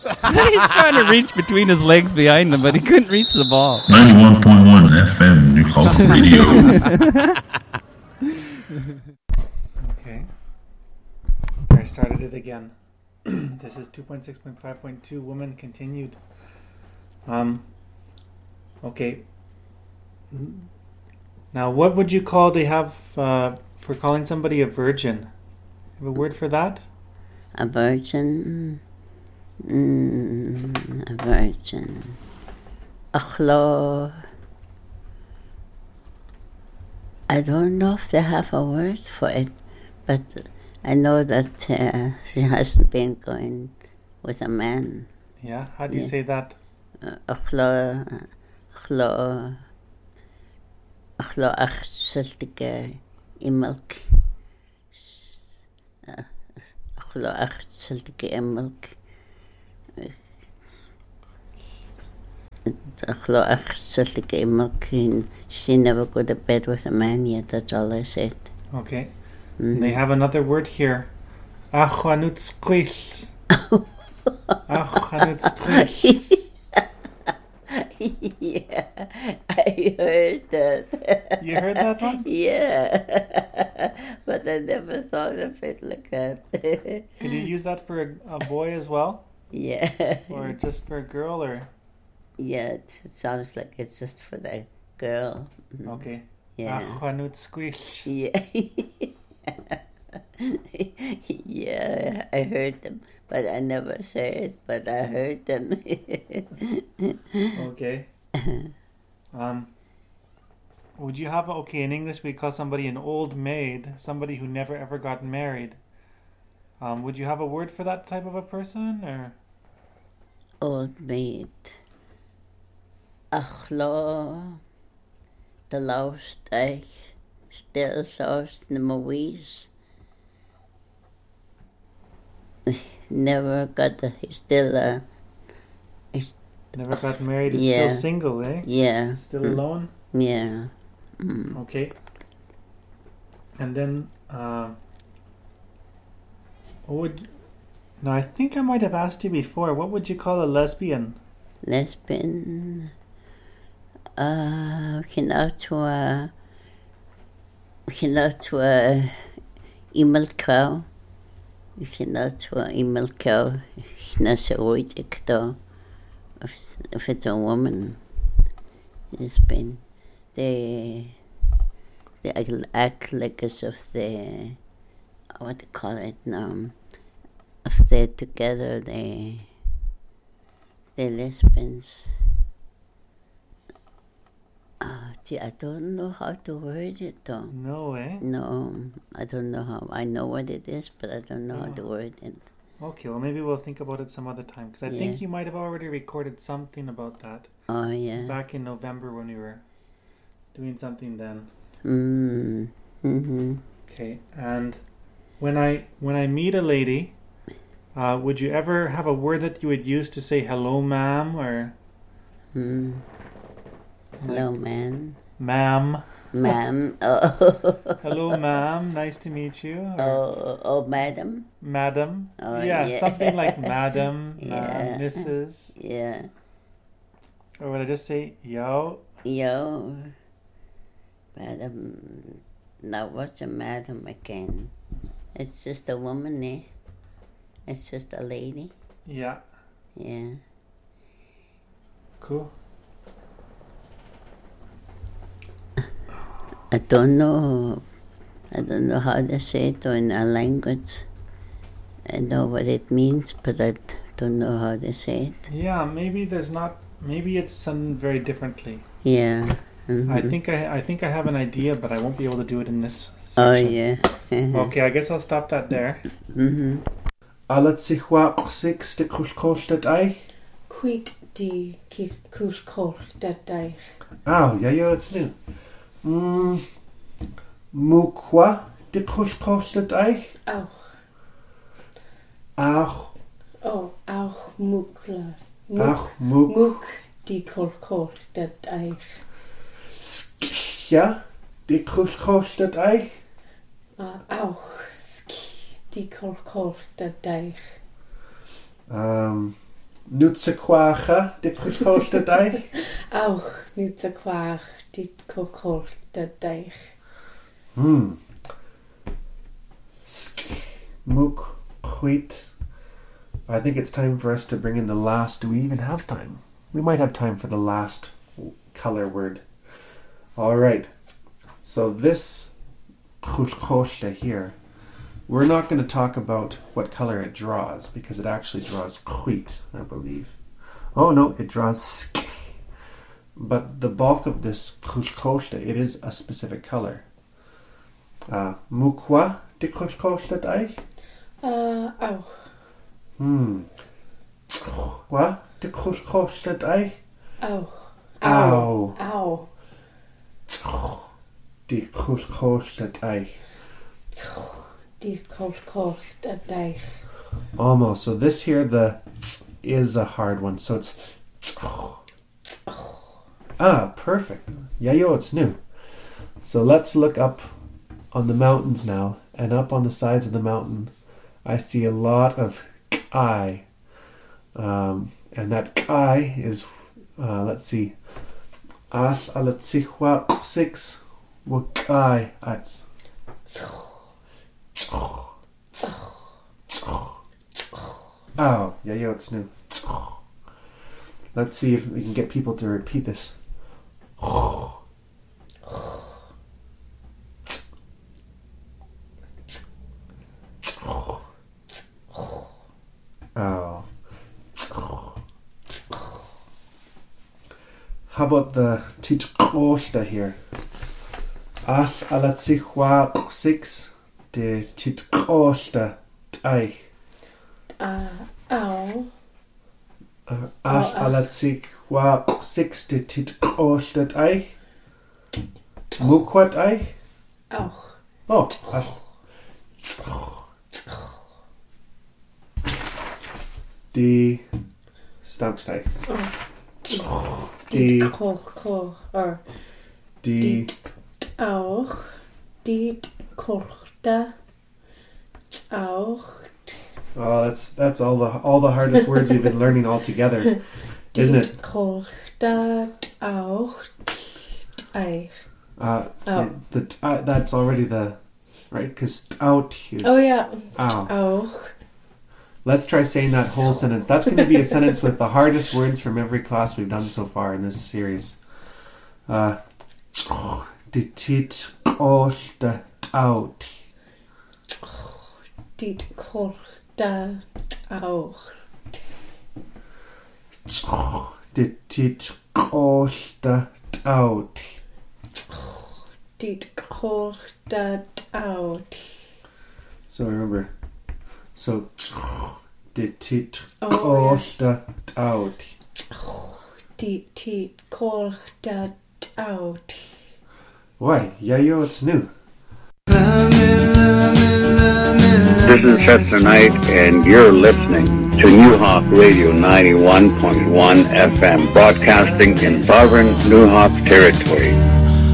He's trying to reach between his legs behind him, but he couldn't reach the ball. 91.1 FM, Newcastle Radio. Okay. I started it again. This is 2.6.5.2. Woman continued. Okay. Now, what would you call? They have for calling somebody a virgin. Have a word for that? A virgin. A virgin. Achlo. I don't know if they have a word for it, but I know that she hasn't been going with a man. Yeah. How do you say that? Achlo achseltige imelk. Achlo achseltige imelk. Achlo achseltige imelk. She never go to bed with a man yet. That's all I said. Okay. They have another word here. Achwanutzquich. Achwanutzquich. Yeah, I heard that. You heard that one? Yeah, but I never thought of it like that. Can you use that for a boy as well? Yeah. Or just for a girl, or? Yeah, it sounds like it's just for the girl. Okay. Yeah. Achwanutzquich. Yeah. Yeah, I heard them, but I never said it, but I heard them. Okay. Would you have, in English we call somebody an old maid, somebody who never ever got married. Would you have a word for that type of a person, or? Old maid. Achlo, the laufsteig, still saus the movies. Never got Never got married, is Yeah. still single, eh? Yeah. Still alone? Yeah. Okay. And then, now I think I might have asked you before, what would you call a lesbian? Lesbian. Imelkau. Imelkau. If it's a woman, it's been they act like as if they, what do you call it now? If they're together, they're lesbians. Gee, I don't know how to word it though. No, eh? No, I don't know how. I know what it is, but I don't know how to word it. Okay, well maybe we'll think about it some other time, because I Yeah. think you might have already recorded something about that Oh yeah. back in November when we were doing something then. Mm-hmm. Okay, and when I meet a lady, would you ever have a word that you would use to say hello, ma'am, or Hello, man. ma'am? Ma'am. Oh. Hello, ma'am. Nice to meet you. Or Oh, madam. madam. Oh, yeah, yeah. something like madam, Yeah. Mrs. Yeah. Or would I just say yo? Yo. Madam. Now what's a madam again? It's just a woman, eh? It's just a lady. Yeah. Yeah. Cool. I don't know how to say it in a language. I know what it means, but I don't know how to say it. Yeah, maybe it's done very differently. Yeah. Mm-hmm. I think I have an idea, but I won't be able to do it in this Oh section. yeah. Okay, I guess I'll stop that there. Mm-hmm. Quit die kurskoch dat deich. Oh, ja, it's new. Mukwa de kurskoch eich? Auch. Auch. Oh, auch mukla. Auch muk. Muk die kurskoch dat deich. Skja de kurskoch eich? Auch die kurskoch dat deich. Nutsaquacha de Kuchkolta Deich. Auch niet zo kwaag die kokol de deich. Mook, Quit. I think it's time for us to bring in the last. Do we even have time? We might have time for the last color word. Alright. So this Kuchkolta here, we're not going to talk about what color it draws because it actually draws Quit, I believe. Oh no, it draws sk. But the bulk of this Kuchkolta, it is a specific color. Mukwa de Kuchkolta Deich? Auch. Wa de Kuchkolta Deich? Auch. Ow. Au. De Kuchkolta Deich. Die kokol de deich. Almost. So this here, the is a hard one. So it's perfect. Yayo, it's new. So let's look up on the mountains now, and up on the sides of the mountain, I see a lot of kai, and that kai is, let's see, as alatsichwa 6 wakai ats. Oh, yeah, it's new. Let's see if we can get people to repeat this. Oh. How about the titkoshta here? Ach alatsichwa 6 de titkoshta taich. Au. Ach alatsichwa 6 de titkoshta taich. Mukwat taich? Auch. Oh, die Stampsteig. Die kokol. Die Auch. Die kochta. Auch. Oh, that's all the hardest words we've been learning all together, isn't it? Kochta. Auch. Eich. That's already the right because out is. Oh yeah. Ow. Auch. Let's try saying that whole sentence. That's going to be a sentence with the hardest words from every class we've done so far in this series. Die tit kochta out. Die kochta auch. Die tit kochta out. Die kochta out. So remember. So die tit Oh, yes. kochta out. Die kochta out. Why? Yayo, it's new. This is Chester Knight, and you're listening to New Hawk Radio 91.1 FM, broadcasting in Sovereign New Hawk territory.